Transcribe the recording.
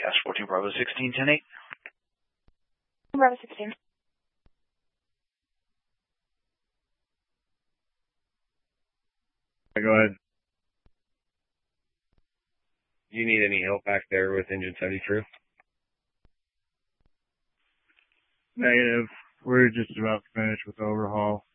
Cash 14 Bravo 16, 10-8. Bravo 16. Go ahead. Do you need any help back there with engine 73? Negative. We're just about finished with overhaul.